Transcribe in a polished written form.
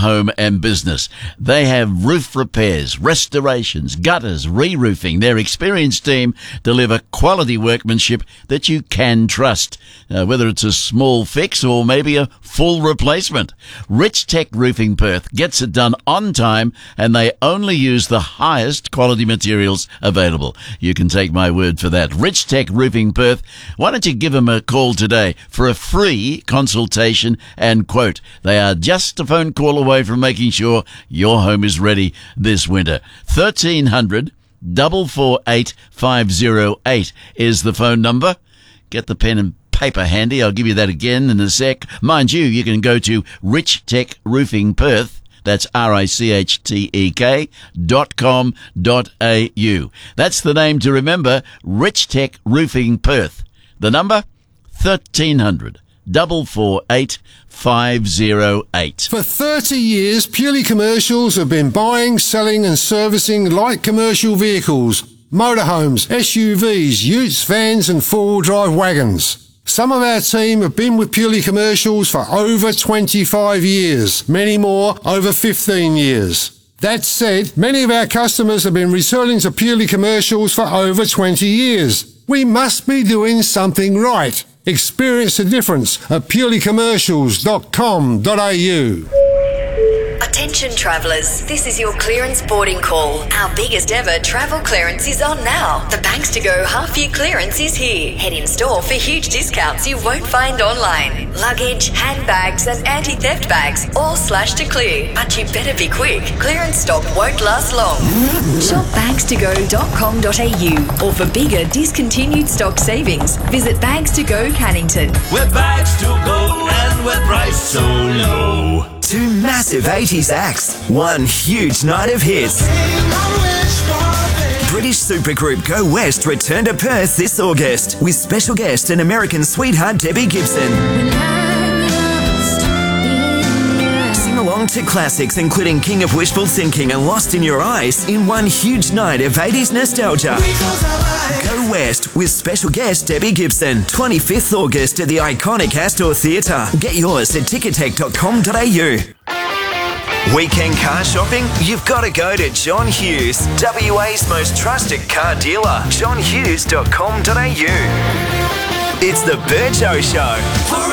home and business. They have roof repairs, restorations, gutters, re-roofing. Their experienced team deliver quality workmanship that you can trust, whether it's a small fix or maybe a full replacement. Rich Tech Roofing Perth gets it done on time, and they only use the highest quality materials available. You can take my word for that. Rich Tech Roofing Perth. Why don't you give them a call today for a free consultation and quote? They are just a phone call away from making sure your home is ready this winter. 1300 448 508 is the phone number. Get the pen and paper handy. I'll give you that again in a sec. Mind you, you can go to Rich Tech Roofing Perth. That's RICHTEK.com.au. That's the name to remember, Rich Tech Roofing Perth. The number, 1300 448 508. For 30 years, Purely Commercials have been buying, selling and servicing light commercial vehicles, motorhomes, SUVs, utes, vans and four-wheel drive wagons. Some of our team have been with Purely Commercials for over 25 years, many more over 15 years. That said, many of our customers have been returning to Purely Commercials for over 20 years. We must be doing something right. Experience the difference at purelycommercials.com.au. Attention travellers, this is your clearance boarding call. Our biggest ever travel clearance is on now. The Banks to Go half-year clearance is here. Head in store for huge discounts you won't find online. Luggage, handbags and anti-theft bags all slashed to clear. But you better be quick. Clearance stock won't last long. Shop bankstogo.com.au or for bigger discontinued stock savings, visit Bags to Go Cannington. We're Bags to Go and we're priced so low. Two massive 80s acts, one huge night of hits. British supergroup Go West return to Perth this August with special guest and American sweetheart Debbie Gibson. Sing along to classics including King of Wishful Thinking and Lost in Your Eyes in one huge night of 80s nostalgia. Go West with special guest Debbie Gibson, 25th August at the iconic Astor Theatre. Get yours at ticketek.com.au. Weekend car shopping? You've got to go to John Hughes, WA's most trusted car dealer, johnhughes.com.au. It's the Burcho Show.